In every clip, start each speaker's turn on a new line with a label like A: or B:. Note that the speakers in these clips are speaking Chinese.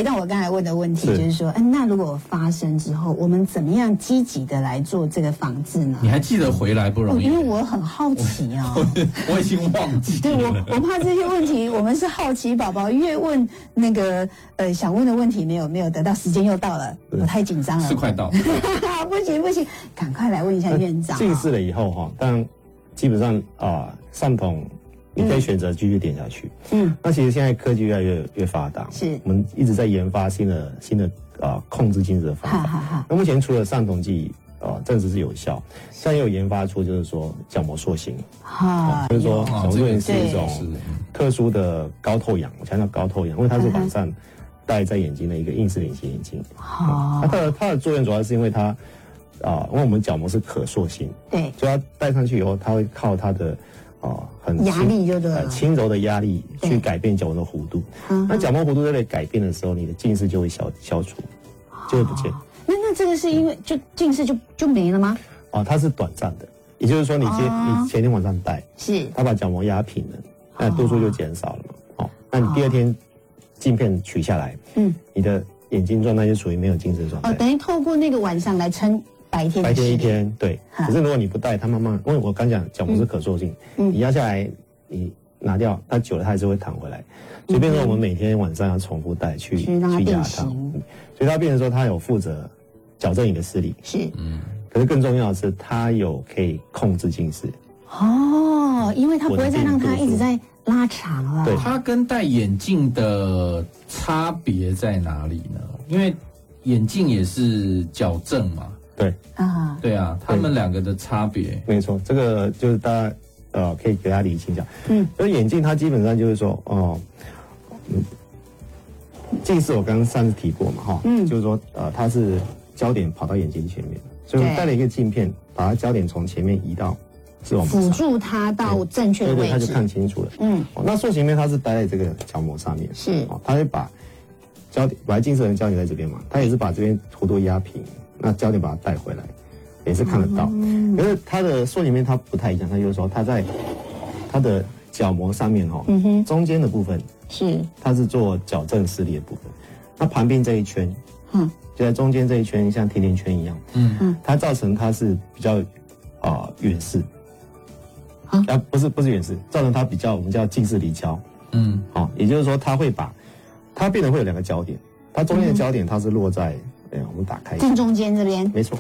A: 回到我刚才问的问题，就是说，那如果发生之后，我们怎么样积极的来做这个防治呢？
B: 你还记得回来不容易，
A: 因为我很好奇啊。
B: 我已经忘记了。
A: 对，我怕这些问题，我们是好奇宝宝，越问那个想问的问题没有得到，时间又到了，我太紧张了，
B: 是快到了。
A: 不行，赶快来问一下院长。
C: 近视了以后哈，当然基本上散瞳你可以选择继续点下去。那其实现在科技越来越发达，
A: 是
C: 我们一直在研发新的控制近视的方法。那目前除了散瞳剂证实是有效，现在也有研发出就是说角膜塑形，就是说角膜塑形是一种特殊的高透氧，我强调高透氧，因为它是晚上戴在眼睛的一个硬式隐形眼镜。它的作用主要是因为它因为我们角膜是可塑性，
A: 对，
C: 所以它戴上去以后，它会靠它的很
A: 压力就对了，
C: 轻柔的压力去改变角膜的弧度。那角膜弧度在被改变的时候，你的近视就会消除，就会不见。
A: 那这个是因为就近视就没了吗？
C: 它是短暂的，也就是说你前天晚上戴，
A: 是
C: 它把角膜压平了，那度数就减少了嘛。那你第二天镜片取下来，你的眼睛状态就属于没有近视状态。
A: 等于透过那个晚上来撑白天
C: 一天，对。可是如果你不戴，它慢慢，因为我刚讲角膜是可塑性，你压下来，你拿掉，它久了它还是会弹回来。所以变成我们每天晚上要重复戴去压它，所以它变成说它有负责矫正你的视力，
A: 是，
C: 可是更重要的是它有可以控制近视。
A: 因为它不会再让它一直在拉长了。
C: 对，
B: 它跟戴眼镜的差别在哪里呢？因为眼镜也是矫正嘛。对啊，他们两个的差别，
C: 没错，这个就是大家可以给大家理清一下。所以眼镜它基本上就是说近视我刚刚上次提过嘛就是说它是焦点跑到眼睛前面，所以我们戴了一个镜片，把它焦点从前面移到视网膜上，
A: 辅助它到正确的位置，
C: 它就看清楚了。那塑形片它是待在这个角膜上面，
A: 是
C: 它会把焦点，本来近视人焦点在这边嘛，它也是把这边弧度压平，那焦点把它带回来，也是看得到。可是它的塑形片它不太一样，它就是说它在它的角膜上面中间的部分
A: 是
C: 它是做矫正视力的部分，那旁边这一圈就在中间这一圈像甜甜圈一样，它造成它是比较远视，不是远视，造成它比较我们叫近视离焦，也就是说它会把它变得会有两个焦点，它中间的焦点它是落在我们打开
A: 正中间这边，
C: 没错。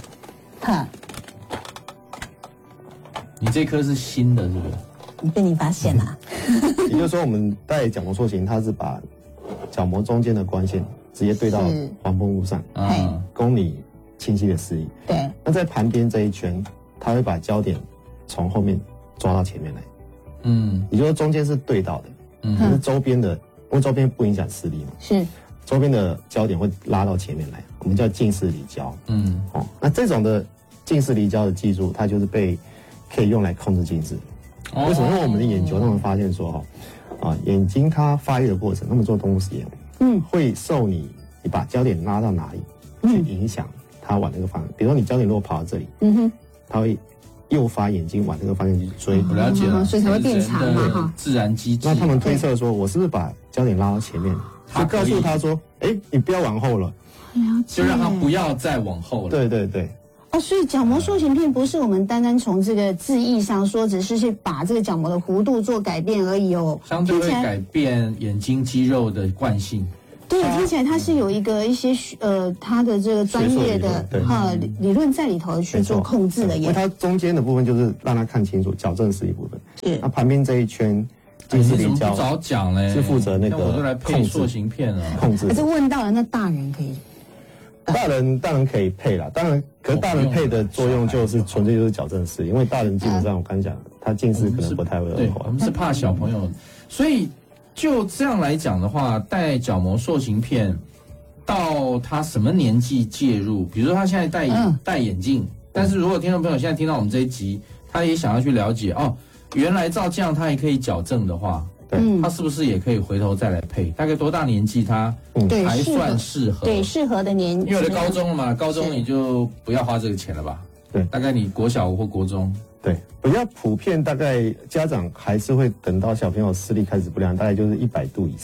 B: 你这颗是新的，是不是？
A: 被你发现了。
C: 也就是说，我们戴角膜塑形，它是把角膜中间的光线直接对到黄斑部上，供你清晰的视力。
A: 对。
C: 那在旁边这一圈，它会把焦点从后面抓到前面来。也就是说中间是对到的，可是周边的，因为周边不影响视力嘛，
A: 是
C: 周边的焦点会拉到前面来，我们叫近视离焦。那这种的近视离焦的技术，它就是可以用来控制近视。为什么？因为我们的研究，他们发现说眼睛它发育的过程，他们做动物实验，会受你把焦点拉到哪里，去影响它往那个方向。比如说你焦点如果跑到这里，它会诱发眼睛往这个方向去追。
B: 我了解了，
A: 所以才会变长嘛，
B: 自然机制。
C: 那他们推测说，我是不是把焦点拉到前面，就告诉他说，你不要往后了，
B: 就让他不要再往后了。
C: 对对对。
A: 所以角膜塑形片不是我们单单从这个字义上说，只是去把这个角膜的弧度做改变而已
B: 相对会改变眼睛肌肉的惯性。
A: 对，听起来它是有一些它的这个专业的理论在里头去做控制的耶。
C: 因为它中间的部分就是让它看清楚矫正视力部分，是那旁边这一圈近视离焦，
B: 不早讲嘞，
C: 是负责那个
B: 我都来配塑形片了，
C: 控制。
A: 这问到了，那大人可以？
C: 大人当然可以配啦，当然，可是大人配的作用就是纯粹就是矫正视力，因为大人基本上我刚讲，他近视可能不太会恶化。
B: 我们是怕小朋友，所以就这样来讲的话，戴角膜塑形片到他什么年纪介入？比如说他现在戴眼镜，但是如果听众朋友现在听到我们这一集，他也想要去了解原来照这样他也可以矫正的话。他是不是也可以回头再来配？大概多大年纪他还算适合？
A: 对，适合的年纪。
B: 因为有的高中了嘛，高中你就不要花这个钱了吧？
C: 对，
B: 大概你国小或国中。
C: 对，比较普遍，大概家长还是会等到小朋友视力开始不良，大概就是100度以上，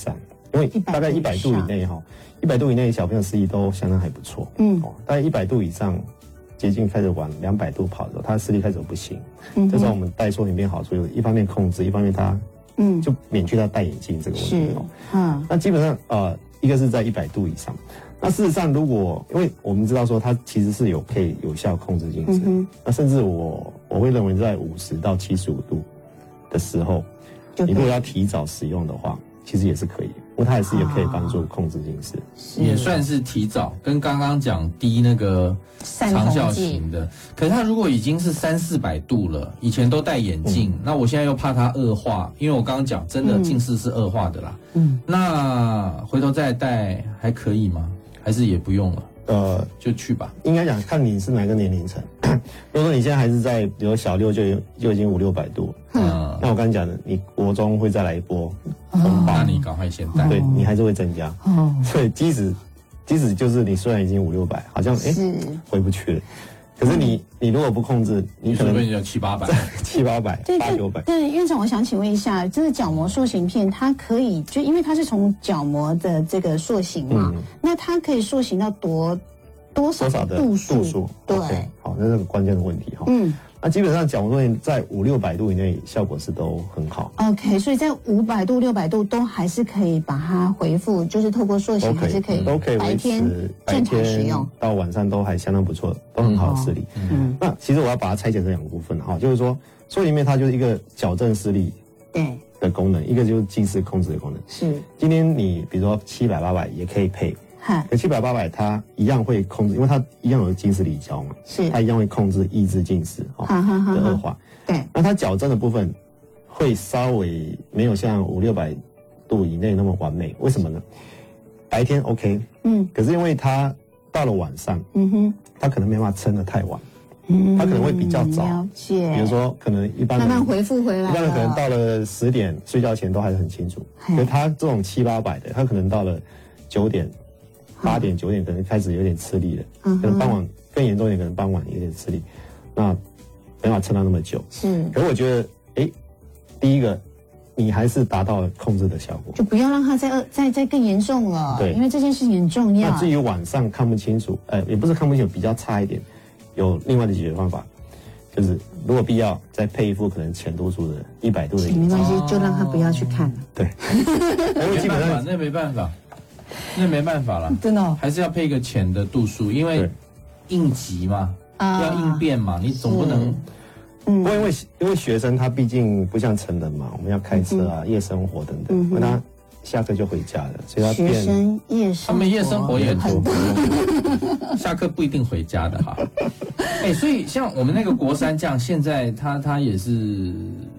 C: 因为大概100度以内哈，100度以内小朋友视力都相当还不错，大概100度以上，接近开始往200度跑的时候，他的视力开始不行，这时候我们戴塑形片好处就是一方面控制，一方面他就免去他戴眼镜这个问题那基本上一个是在100度以上。那事实上，如果因为我们知道说它其实是可以有效控制近视，那甚至我会认为在50到75度的时候，你如果要提早使用的话，其实也是可以，因为它也是可以帮助控制近视，
B: 也算是提早，跟刚刚讲低那个长效型的。可是它如果已经是300-400度了，以前都戴眼镜，那我现在又怕它恶化，因为我刚刚讲真的近视是恶化的啦。那回头再戴还可以吗？还是也不用了？就去吧。
C: 应该讲看你是哪个年龄层。如果说你现在还是在比如小6就已经500-600度，那我刚才讲的，你国中会再来一波
B: 那你赶快先戴，
C: 对你还是会增加。所以即使就是你虽然已经500-600，好像回不去了。可是你如果不控制，你可能
B: 就700-800、
C: 700-800、800-900。
A: 对，院长，我想请问一下，这个角膜塑形片，它可以就因为它是从角膜的这个塑形嘛，那它可以塑形到多少的度数？对，
C: 好，那是个关键的问题哈。那基本上角膜塑形在500-600度以内效果是都很好。
A: OK， 所以在500度、600度都还是可以把它恢复，就是透过塑形还是可以，
C: 都可以维持
A: 正常使用，
C: 到晚上都还相当不错，都很好的视力。那其实我要把它拆解成2个部分哈，就是说塑形片它就是一个矫正视力的功能，一个就是近视控制的功能。
A: 是，
C: 今天你比如说700-800也可以配。可700-800它一样会控制，因为它一样有近视离焦嘛，它一样会控制抑制近视的恶化。
A: 对，
C: 那它矫正的部分会稍微没有像500-600度以内那么完美，为什么呢？白天 OK，可是因为它到了晚上，它可能没办法撑得太晚，它可能会比较早，
A: 了解。
C: 比如说可能一般人
A: 慢慢恢复回来，
C: 一般人可能到了10点睡觉前都还是很清楚，可是它这种700-800的，它可能到了9点。8点9点可能开始有点吃力了，可能傍晚更严重一点，可能傍晚有点吃力，那没办法撑到那么久。可是我觉得，第一个，你还是达到了控制的效果，
A: 就不要让它再更严重了。
C: 对，
A: 因为这件事情很重要。
C: 那至于晚上看不清楚，也不是看不清楚，比较差一点，有另外的解决方法，就是如果必要，再配一副可能浅度数的100度的眼镜。
A: 没关系，就让他不要去看了。
C: 对，因为基本上
B: 那没办法。那没办法了，
A: 真的
B: 还是要配一个浅的度数，因为应急嘛，要应变嘛，你总不能。
C: 不过因为学生他毕竟不像成人嘛，我们要开车啊、夜生活等等，因为他下课就回家了，所以他
A: 学生夜生活，
B: 他们夜生活也很多，下课不一定回家的哈。所以像我们那个国三这样，现在他也是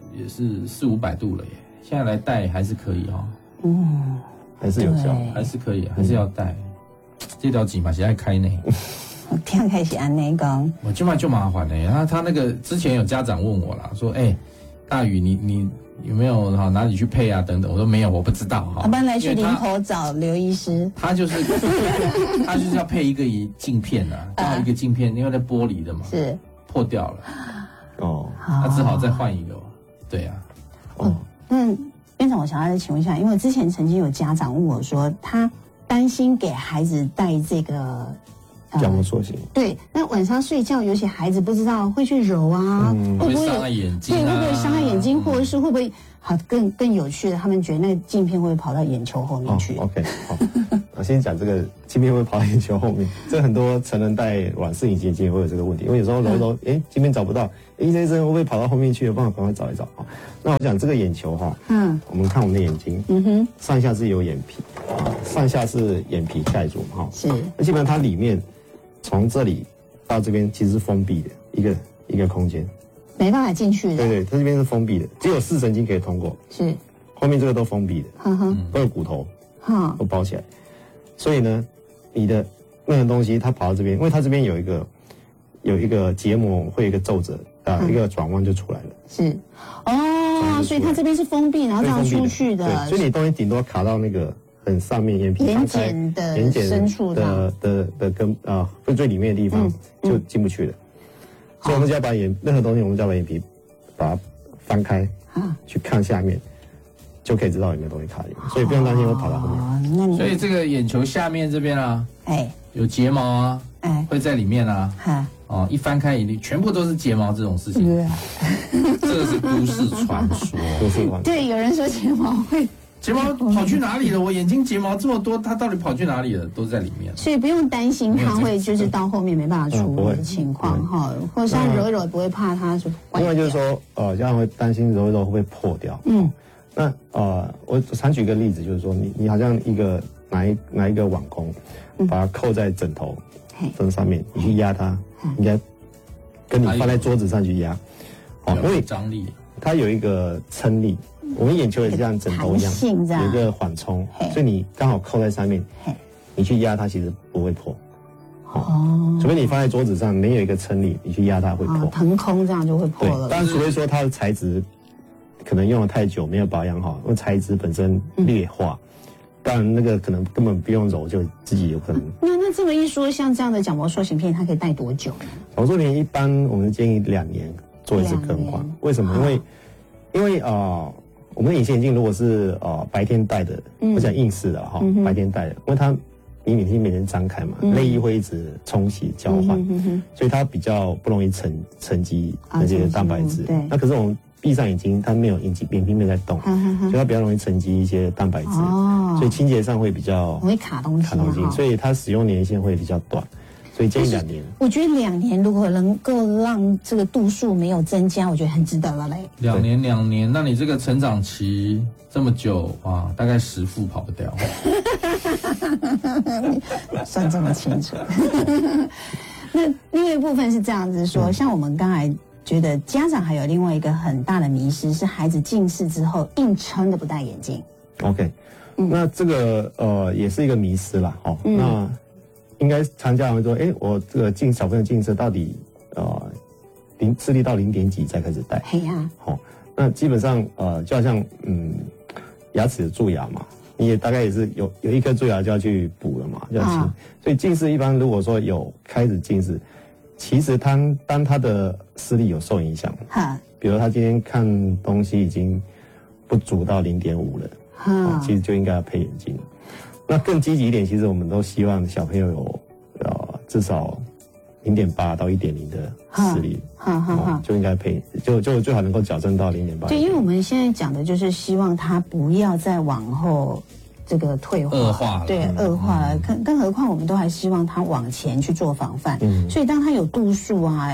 B: 400-500度了耶，现在来戴还是可以哈。
C: 还是有效，
B: 还是可以，还是要戴。这条筋嘛，现在开呢。
A: 我听开始安内讲，
B: 我就麻烦呢。他那个之前有家长问我啦，说大宇你有没有哪里去配啊等等，我说没有，我不知道哈。
A: 我们来去林口找刘医师。
B: 他就是要配一个镜片啊，刚好一个镜片，因为那玻璃的嘛，
A: 是
B: 破掉了。他只好再换一个。对呀。
A: 那院长，我想要再请问一下，因为之前曾经有家长问我说，他担心给孩子戴这个
C: 角膜塑形。
A: 对，那晚上睡觉，尤其孩子不知道会去揉啊，
B: 会不会伤害眼睛？
A: 对，会不会伤害眼睛，或者是会不会好更有趣的？他们觉得那个镜片会跑到眼球后面去。
C: OK， 好，我先讲这个镜片会跑到眼球后面。这很多成人戴软式隐形眼镜也会有这个问题，因为有时候揉一揉，镜片找不到，医生会不会跑到后面去？有办法赶快找一找啊。那我讲这个眼球哈，我们看我们的眼睛，上下是有眼皮，上下是眼皮盖住嘛哈。
A: 是，
C: 那基本上它里面从这里到这边其实是封闭的一个空间，
A: 没办法进去的。
C: 对，它这边是封闭的，只有视神经可以通过，是，后面这个都封闭的，都有骨头，都包起来。所以呢，你的任何东西它跑到这边，因为它这边有一个结膜，会有一个皱褶一个转弯就出来了。是，
A: 所以它这边是封闭，然后这样出去的。
C: 对，所以你东西顶多卡到那个很上面眼皮
A: 眼睑的深处
C: 的跟最里面的地方就进不去了。所以我们就要把任何东西，我们就要把眼皮把它翻开去看下面， 就可以知道有没有东西卡进，所以不用担心会跑到后面。
A: 那你
B: 所以这个眼球下面这边啊，
A: 哎，
B: 有睫毛啊，
A: 哎，
B: 会在里面啊，哦，一翻开眼睛全部都是睫毛这种事情，这个是都市传说。
C: 都市传说。
A: 对，有人说睫毛
B: 跑去哪里了？我眼睛睫毛这么多，它到底跑去哪里了？都在里面，
A: 所以不用担心它会就是到后面没办法处理的情况哈，或者像揉一揉不会怕它就坏掉。
C: 另外就是说，家长会担心揉一揉会不会破掉？那我常举一个例子，就是说你好像拿一个碗弓，把它扣在枕头上面，你去压它，应该跟你放在桌子上去压，
B: 因为张力，
C: 它有一个撑力。我们眼球也是像枕头一样，有一个缓冲，所以你刚好扣在上面，你去压它其实不会破。除非你放在桌子上没有一个撑力，你去压它会破。
A: 腾空这样就会破了。
C: 但除非说它的材质可能用了太久没有保养好，因为材质本身劣化，当然那个可能根本不用揉就自己有可能。
A: 那这么一说，像这样的角膜塑形片，它可以戴多久呢？
C: 角膜塑形片一般我们建议2年做一次更换。为什么？因为我们的隐形眼镜如果是白天戴的，我讲硬式的哈，白天戴的，因为它你眼睛每天张开嘛，泪液会一直冲洗交换，所以它比较不容易沉积那些蛋白质。那可是我们闭上眼睛，它没有眼皮没在动，所以它比较容易沉积一些蛋白质，所以清洁上会比较
A: 容易卡东西，
C: 所以它使用年限会比较短。所以建议2年。
A: 我觉得2年如果能够让这个度数没有增加，我觉得很值得了嘞。
B: 2年，那你这个成长期这么久啊，大概10副跑不掉。
A: 算这么清楚。那另外一部分是这样子说，像我们刚才觉得家长还有另外一个很大的迷思是孩子近视之后硬撑的不戴眼镜。
C: OK，那这个也是一个迷思啦。那应该常家长会说，我这个小朋友近视到底视力到0点几才开始戴？那基本上就好像牙齿的蛀牙嘛，你也大概也是有一颗蛀牙就要去补了嘛，就要清。所以近视一般如果说有开始近视，其实当他的视力有受影响，比如他今天看东西已经不足到0.5了，其实就应该要配眼镜。那更积极一点，其实我们都希望小朋友有至少0.8到1.0的视力，就应该配，就最好能够矫正到0.8。
A: 对，因为我们现在讲的就是希望他不要再往后这个退化、
B: 恶化了，
A: 对，恶化了。更何况我们都还希望他往前去做防范。所以当他有度数啊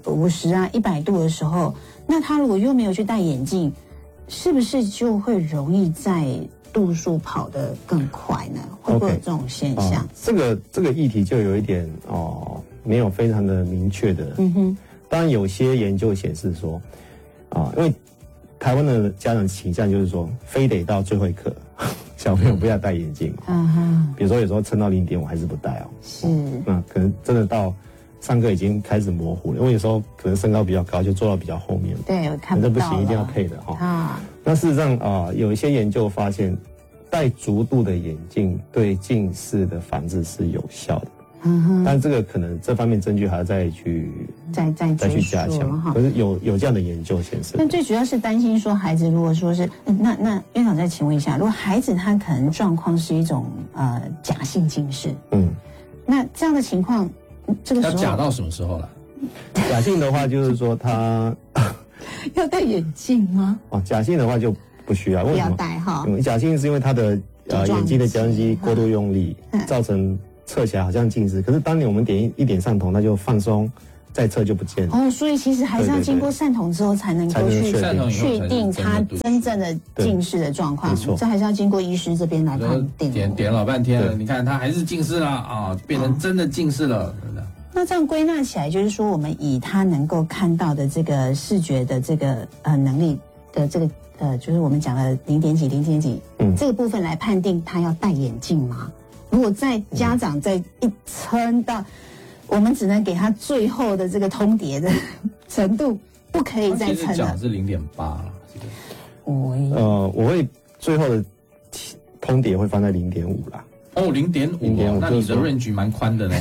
A: 50啊100度的时候，那他如果又没有去戴眼镜，是不是就会容易在度数跑得更快呢？会不会有这种现象？
C: 这个议题就有一点没有非常的明确的。当然有些研究显示说因为台湾的家长倾向就是说，非得到最后一刻小朋友不要戴眼镜。比如说有时候撑到0.5还是不戴
A: 是。
C: 那可能真的到上课已经开始模糊了，因为有时候可能身高比较高，就坐到比较后面。
A: 对，我看不到了。
C: 那不行，一定要配的那事实上有一些研究发现，戴足度的眼镜对近视的防治是有效的。但这个可能这方面证据还要再去加强。可是有这样的研究显示。
A: 但最主要是担心说孩子如果说是那院长再请问一下，如果孩子他可能状况是一种假性近视，那这样的情况，这个时候
B: 要假到什么时候了？
C: 假性的话就是说他
A: 要戴眼镜吗？
C: 假性的话就不需要，
A: 不要戴
C: 假性是因为他的眼睛的交相机过度用力，造成测起来好像近视，可是当年我们一点散瞳，它就放松，再测就不见了。
A: 所以其实还是要经过散瞳之后才能够去确定他真正的近视的状况。这还是要经过医师这边来判定。
B: 点老半天了，你看他还是近视了变成真的近视了。
A: 那这样归纳起来，就是说我们以他能够看到的这个视觉的这个能力的这个就是我们讲的0点几这个部分来判定他要戴眼镜吗？如果在家长在一撑到，我们只能给他最后的这个通牒的程度，不可以再撑了。
B: 其实讲是0.8了。
C: 我会最后的通牒会放在0.5啦。
B: 0.5，那你的 range 蛮宽的呢。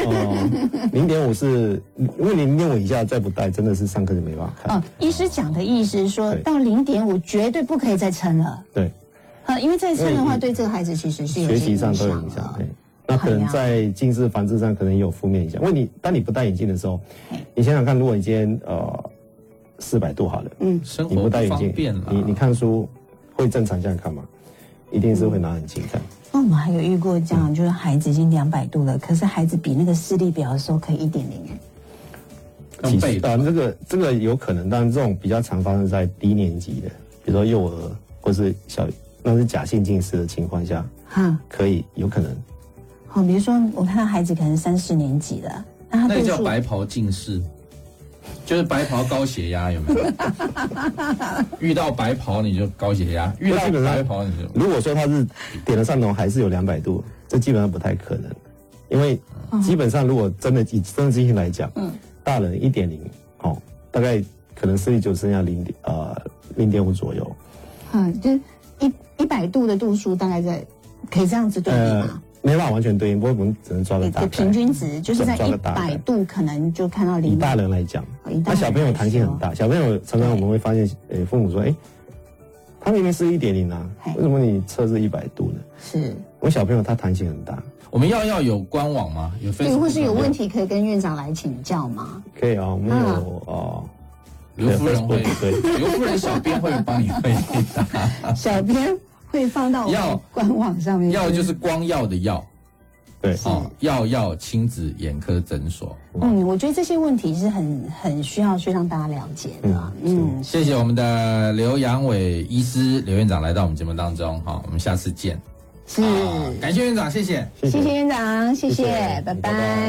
C: 0.5是因为0.5以下再不戴，真的是上课就没办法看。
A: 医师讲的意思是说到0.5绝对不可以再撑了。
C: 对，
A: 因为再撑的话，对这个孩子其实是有
C: 学习上都有影响。那可能在近视防治上可能也有负面影响。因为当你不戴眼镜的时候，你想想看，如果你今天400度好了，
B: 生活不方便了，
C: 你看书会正常这样看吗？一定是会拿眼镜看。
A: 那我们还有遇过这样，就是孩子已经200度了，可是孩子比那个视力表的时候可以1.0
C: 其实这个有可能，但这种比较常发生在低年级的，比如说幼儿或是那是假性近视的情况下，可以有可能。
A: 好，比如说我看到孩子可能3、4年级的，
B: 那个叫白袍近视，就是白袍高血压，有没有？遇到白袍你就高血压，遇到白袍你就……
C: 如果说他是点了上头还是有200度，这基本上不太可能，因为基本上如果真的以真的近视来讲，大人1.0大概可能视力就剩下0.5左右。
A: 就是100度的度数大概在可以这样子对比吗？
C: 没办法完全对应，不过我们只能抓个大概
A: 平均值，就是在100度可能就看到0。以
C: 大人来讲，那小朋友弹性很大，小朋友常常我们会发现，父母说，他明明是1.0啊，为什么你测试100度呢？
A: 是，
C: 我小朋友他弹性很大。
B: 我们要有官网吗？有 Facebook
A: 或是有问题可以跟院长来请教吗？
C: 可以啊，我们有
B: 刘夫人会刘夫人小编会帮你回答，
A: 小编会放到我们官网上面。
B: 药就是光耀的药，
C: 对，
B: 药亲子眼科诊所。
A: 我觉得这些问题是很需要去让大家了解的。
B: 谢谢我们的刘扬伟医师刘院长来到我们节目当中，我们下次见。
A: 是，
B: 感谢院长，谢谢，
A: 谢谢院长，谢谢，拜拜。